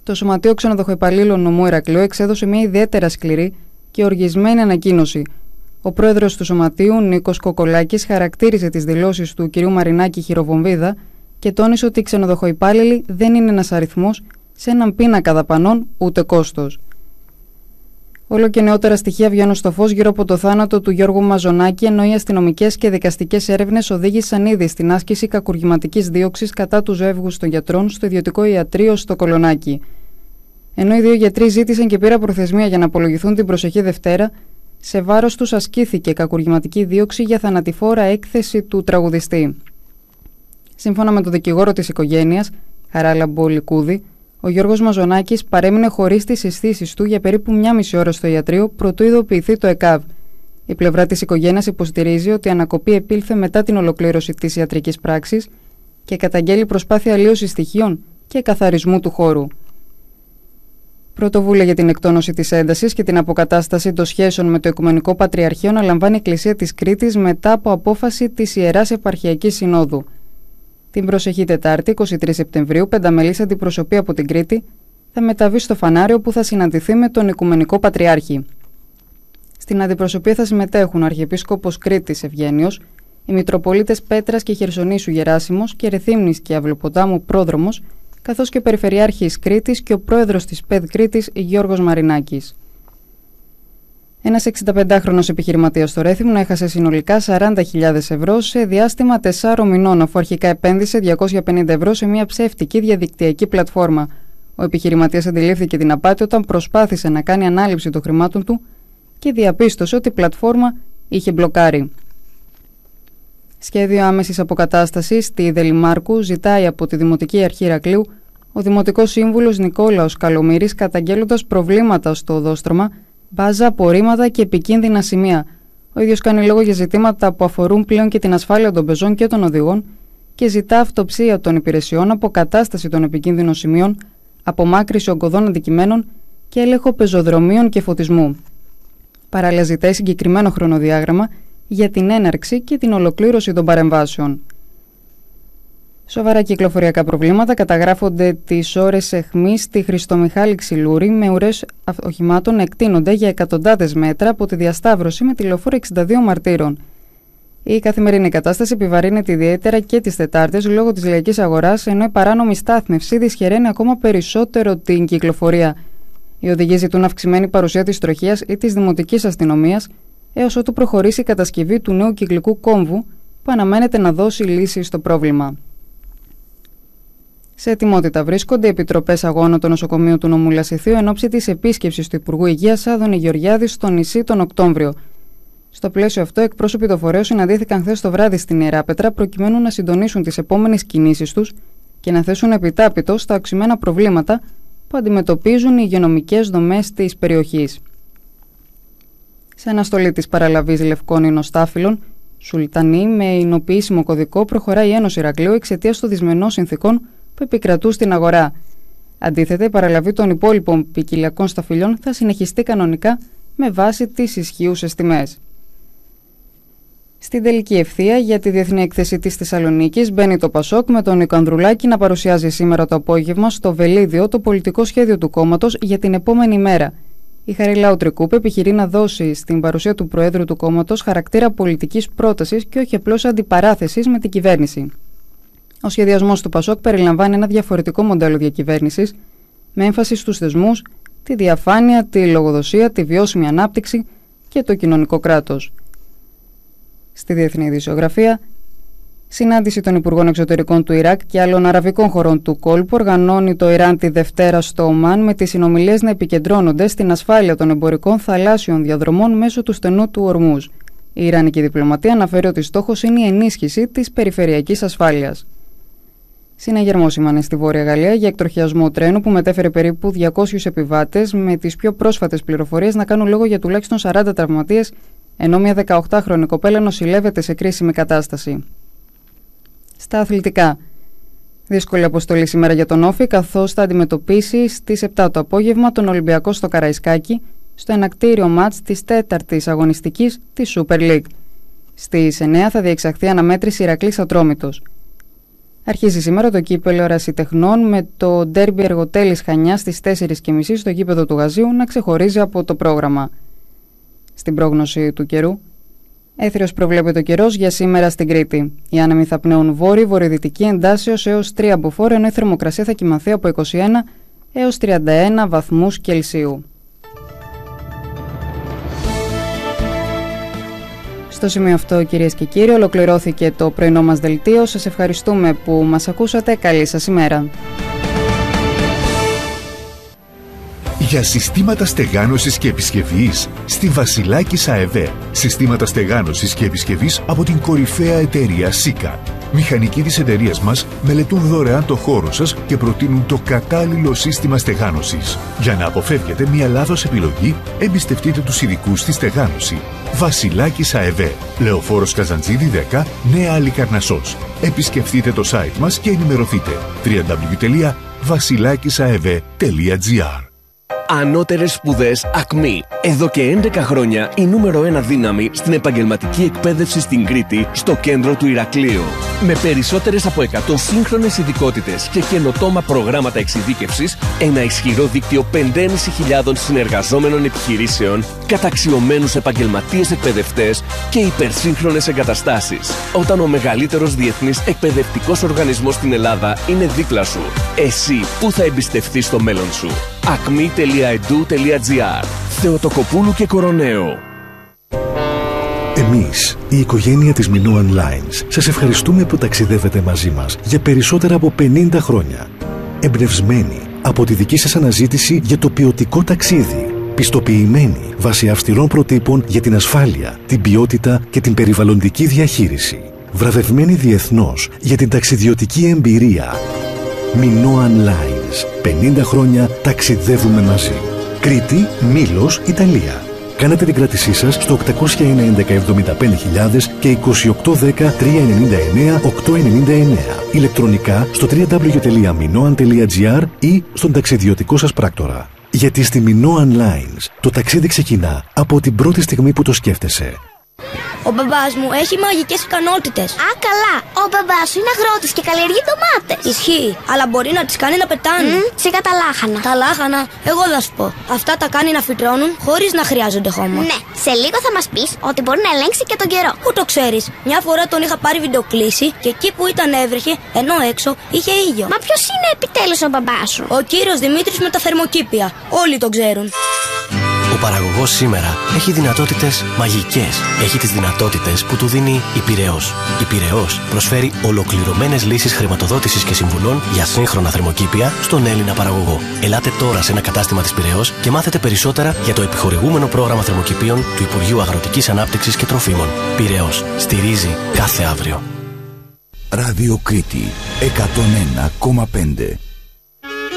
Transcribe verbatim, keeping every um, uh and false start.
Το Σωματείο Ξενοδοχοϊπαλλήλων Νομού Ηρακλείου εξέδωσε μια ιδιαίτερα σκληρή και οργισμένη ανακοίνωση. Ο πρόεδρος του Σωματείου, Νίκος Κοκολάκης, χαρακτήριζε τις δηλώσεις του κ. Μαρινάκη χειροβομβίδα και τόνισε ότι οι ξενοδοχοϊπάλληλοι δεν είναι ένας αριθμός σε έναν πίνακα δαπανών ούτε κόστος. Όλο και νεότερα στοιχεία βγαίνουν στο φως γύρω από το θάνατο του Γιώργου Μαζονάκη, ενώ οι αστυνομικές και δικαστικές έρευνες οδήγησαν ήδη στην άσκηση κακουργηματικής δίωξης κατά του ζεύγους των γιατρών στο ιδιωτικό ιατρείο στο Κολονάκι. Ενώ οι δύο γιατροί ζήτησαν και πήρα προθεσμία για να απολογηθούν την προσεχή Δευτέρα, σε βάρος τους ασκήθηκε κακουργηματική δίωξη για θανατηφόρα έκθεση του τραγουδιστή. Σύμφωνα με τον δικηγόρο της οικογένειας, Χαράλαμπο Λικούδη, ο Γιώργος Μαζονάκης παρέμεινε χωρίς τις αισθήσεις του για περίπου μία μισή ώρα στο ιατρείο προτού ειδοποιηθεί το ΕΚΑΒ. Η πλευρά της οικογένειας υποστηρίζει ότι η ανακοπή επήλθε μετά την ολοκλήρωση της ιατρικής πράξης και καταγγέλει προσπάθεια αλλίωσης στοιχείων και καθαρισμού του χώρου. Πρωτοβούλια για την εκτόνωση της έντασης και την αποκατάσταση των σχέσεων με το Οικουμενικό Πατριαρχείο αναλαμβάνει η Εκκλησία της Κρήτης μετά από απόφαση της Ιεράς Επαρχιακής Συνόδου. Την προσεχή Τετάρτη, εικοστή τρίτη Σεπτεμβρίου, πενταμελής αντιπροσωπεία από την Κρήτη θα μεταβεί στο Φανάριο που θα συναντηθεί με τον Οικουμενικό Πατριάρχη. Στην αντιπροσωπεία θα συμμετέχουν ο Αρχιεπίσκοπος Κρήτης Ευγένιος, οι Μητροπολίτες Πέτρας και Χερσονήσου Γεράσιμος και Ρεθύμνης και Αυλοποτάμου Πρόδρομος, καθώς και ο Περιφερειάρχης Κρήτης και ο πρόεδρος της ΠΕΔ Κρήτης Γιώργος Μαρινάκης. Ένας εξηνταπεντάχρονος επιχειρηματίας στο Ρέθυμνο έχασε συνολικά σαράντα χιλιάδες ευρώ σε διάστημα τεσσάρων μηνών, αφού αρχικά επένδυσε διακόσια πενήντα ευρώ σε μια ψεύτικη διαδικτυακή πλατφόρμα. Ο επιχειρηματίας αντιλήφθηκε την απάτη όταν προσπάθησε να κάνει ανάληψη των χρημάτων του και διαπίστωσε ότι η πλατφόρμα είχε μπλοκάρει. Σχέδιο άμεσης αποκατάστασης στη Δελημάρκου ζητάει από τη Δημοτική Αρχή Ηρακλείου ο Δημοτικός Σύμβουλος Νικόλαος Καλομήρης, καταγγέλλοντας προβλήματα στο οδόστρωμα, μπάζα, απορρίμματα και επικίνδυνα σημεία. Ο ίδιος κάνει λόγο για ζητήματα που αφορούν πλέον και την ασφάλεια των πεζών και των οδηγών και ζητά αυτοψία των υπηρεσιών, αποκατάσταση των επικίνδυνων σημείων, απομάκρυση ογκωδών αντικειμένων και έλεγχο πεζοδρομίων και φωτισμού. Παράλληλα, ζητάει συγκεκριμένο χρονοδιάγραμμα για την έναρξη και την ολοκλήρωση των παρεμβάσεων. Σοβαρά κυκλοφοριακά προβλήματα καταγράφονται τις ώρες αιχμής στη Χριστομιχάλη Ξυλούρη, με ουρές οχημάτων εκτείνονται για εκατοντάδες μέτρα από τη διασταύρωση με τη λεωφόρο εξήντα δύο Μαρτύρων. Η καθημερινή κατάσταση επιβαρύνεται ιδιαίτερα και τις Τετάρτες λόγω της λαϊκής αγοράς, ενώ η παράνομη στάθμευση δυσχεραίνει ακόμα περισσότερο την κυκλοφορία. Οι οδηγοί ζητούν αυξημένη παρουσία της τροχείας ή της δημοτικής αστυνομίας, έως ότου προχωρήσει η κατασκευή του νέου κυκλικού κόμβου που αναμένεται να δώσει λύση στο πρόβλημα. Σε ετοιμότητα βρίσκονται οι επιτροπές αγώνων του νοσοκομείου του νομού Λασιθίου εν ώψη της επίσκεψης του Υπουργού Υγείας Άδωνη Γεωργιάδη στο νησί τον Οκτώβριο. Στο πλαίσιο αυτό, εκπρόσωποι του φορέου συναντήθηκαν χθες το βράδυ στην Ιεράπετρα προκειμένου να συντονίσουν τις επόμενες κινήσεις τους και να θέσουν επιτάπητο στα οξυμένα προβλήματα που αντιμετωπίζουν οι υγειονομικές δομές της περιοχής. Σε αναστολή της παραλαβής λευκών εινοστάφυλλων, Σουλτανή, με εινοποιήσιμο κωδικό, προχωράει η Ένωση Ηρακλείου εξαιτίας των δυσμενών συνθηκών που επικρατούν στην αγορά. Αντίθετα, η παραλαβή των υπόλοιπων ποικιλιακών σταφυλιών θα συνεχιστεί κανονικά με βάση τις ισχύουσες τιμές. Στην τελική ευθεία για τη Διεθνή Έκθεση της Θεσσαλονίκης μπαίνει το Πασόκ, με τον Νίκο Ανδρουλάκη να παρουσιάζει σήμερα το απόγευμα στο Βελίδιο το πολιτικό σχέδιο του κόμματος για την επόμενη μέρα. Η Χαριλάου Τρικούπη επιχειρεί να δώσει στην παρουσία του Προέδρου του κόμματος χαρακτήρα πολιτικής πρότασης και όχι απλώς αντιπαράθεσης με την κυβέρνηση. Ο σχεδιασμός του Πασόκ περιλαμβάνει ένα διαφορετικό μοντέλο διακυβέρνησης, με έμφαση στους θεσμούς, τη διαφάνεια, τη λογοδοσία, τη βιώσιμη ανάπτυξη και το κοινωνικό κράτος. Στη διεθνή ειδησιογραφία, συνάντηση των Υπουργών Εξωτερικών του Ιράκ και άλλων αραβικών χωρών του κόλπου οργανώνει το Ιράν τη Δευτέρα στο Ομάν, με τις συνομιλίες να επικεντρώνονται στην ασφάλεια των εμπορικών θαλάσσιων διαδρομών μέσω του στενού του Ορμούζ. Η Ιρανική διπλωματία αναφέρει ότι στόχος είναι η ενίσχυση της περιφερειακής ασφάλειας. Συναγερμό σήμανε στη Βόρεια Γαλλία για εκτροχιασμό τρένου που μετέφερε περίπου διακόσιους επιβάτες, με τις πιο πρόσφατες πληροφορίες να κάνουν λόγο για τουλάχιστον σαράντα τραυματίες, ενώ μια δεκαοκτάχρονη κοπέλα νοσηλεύεται σε κρίσιμη κατάσταση. Στα αθλητικά. Δύσκολη αποστολή σήμερα για τον Όφη, καθώς θα αντιμετωπίσει στις επτά το απόγευμα τον Ολυμπιακό στο Καραϊσκάκι, στο ενακτήριο μάτς της τέταρτης αγωνιστικής της Super League. Στις εννέα θα διεξαχθεί αναμέτρηση Ηρακλής Ατρόμητος. Αρχίζει σήμερα το κύπελλο Ερασιτεχνών με το ντέρμπι Εργοτέλης Χανιά στις τέσσερις και μισή στο γήπεδο του Γαζίου να ξεχωρίζει από το πρόγραμμα. Στην πρόγνωση του καιρού, έθριος προβλέπεται ο καιρός για σήμερα στην Κρήτη. Οι άνεμοι θα πνέουν βόρειο-βορειοδυτική εντάσσεως έως τρία μποφόρ, ενώ η θερμοκρασία θα κυμανθεί από είκοσι ένα έως τριάντα ένα βαθμούς Κελσίου. Στο σημείο αυτό, κυρίες και κύριοι, ολοκληρώθηκε το πρωινό μας δελτίο. Σας ευχαριστούμε που μας ακούσατε. Καλή σας ημέρα. Για συστήματα στεγάνωσης και επισκευής, στη Βασιλάκης ΑΕΒ. Συστήματα στεγάνωσης και επισκευής από την κορυφαία εταιρεία ΣΥΚΑ. Μηχανικοί της εταιρείας μας μελετούν δωρεάν το χώρο σας και προτείνουν το κατάλληλο σύστημα στεγάνωσης. Για να αποφεύγετε μια λάθος επιλογή, εμπιστευτείτε τους ειδικούς στη στεγάνωση. Βασιλάκης ΑΕΒ. Λεωφόρος Καζαντζίδη δέκα, Νέα Αλικαρνασσός. Επισκεφτείτε το site μας και ενημερωθείτε. double-u double-u double-u τελεία βασιλάκισαεβ τελεία τζι άρ. Ανώτερες σπουδές ΑΚΜΗ. Εδώ και έντεκα χρόνια η νούμερο ένα δύναμη στην επαγγελματική εκπαίδευση στην Κρήτη, στο κέντρο του Ηρακλείου. Με περισσότερες από εκατό σύγχρονες ειδικότητες και καινοτόμα προγράμματα εξειδίκευσης, ένα ισχυρό δίκτυο πέντε χιλιάδες πεντακόσιων συνεργαζόμενων επιχειρήσεων, καταξιωμένους επαγγελματίες εκπαιδευτές και υπερσύγχρονες εγκαταστάσεις. Όταν ο μεγαλύτερος διεθνής εκπαιδευτικός οργανισμός στην Ελλάδα είναι δίπλα σου, εσύ πού θα εμπιστευτείς το μέλλον σου? ακμή τελεία ι ντι γιου τελεία τζι άρ. Θεοτοκοπούλου και Κοροναίο. Εμείς, η οικογένεια της Minoan Lines, σας ευχαριστούμε που ταξιδεύετε μαζί μας για περισσότερα από πενήντα χρόνια. Εμπνευσμένοι από τη δική σας αναζήτηση για το ποιοτικό ταξίδι. Πιστοποιημένοι βάσει αυστηρών προτύπων για την ασφάλεια, την ποιότητα και την περιβαλλοντική διαχείριση. Βραβευμένοι διεθνώς για την ταξιδιωτική εμπειρία. Minoan Lines. πενήντα χρόνια ταξιδεύουμε μαζί. Κρήτη, Μήλος, Ιταλία. Κάνετε την κράτησή σας στο οκτακόσια ένα έντεκα εβδομήντα πέντε χιλιάδες και είκοσι οκτώ δέκα τριακόσια ενενήντα εννέα οκτακόσια ενενήντα εννέα. Ηλεκτρονικά στο double-u double-u double-u τελεία minoan τελεία τζι άρ ή στον ταξιδιωτικό σας πράκτορα. Γιατί στη Minoan Lines το ταξίδι ξεκινά από την πρώτη στιγμή που το σκέφτεσαι. Ο μπαμπάς μου έχει μαγικές ικανότητες. Α, καλά. Ο μπαμπάς σου είναι αγρότης και καλλιεργεί ντομάτες. Ισχύει, αλλά μπορεί να τις κάνει να πετάνε. Mm, σιγά τα λάχανα. Τα λάχανα, εγώ θα σου πω. Αυτά τα κάνει να φυτρώνουν χωρίς να χρειάζονται χώμα. Ναι, σε λίγο θα μας πεις ότι μπορεί να ελέγξει και τον καιρό. Πού το ξέρεις? Μια φορά τον είχα πάρει βιντεοκλήση και εκεί που ήταν έβρεχε, ενώ έξω είχε ήλιο. Μα ποιος είναι επιτέλους ο μπαμπάς σου? Ο κύριος Δημήτρης με τα θερμοκήπια. Όλοι τον ξέρουν. Ο παραγωγός σήμερα έχει δυνατότητες μαγικές. Έχει τις δυνατότητες που του δίνει η Πειραιώς. Η Πειραιώς προσφέρει ολοκληρωμένες λύσεις χρηματοδότησης και συμβουλών για σύγχρονα θερμοκήπια στον Έλληνα παραγωγό. Ελάτε τώρα σε ένα κατάστημα της Πειραιώς και μάθετε περισσότερα για το επιχορηγούμενο πρόγραμμα θερμοκηπίων του Υπουργείου Αγροτικής Ανάπτυξης και Τροφίμων. Πειραιώς. Στηρίζει κάθε αύριο. Ράδιο Κρήτη εκατόν ένα κόμμα πέντε.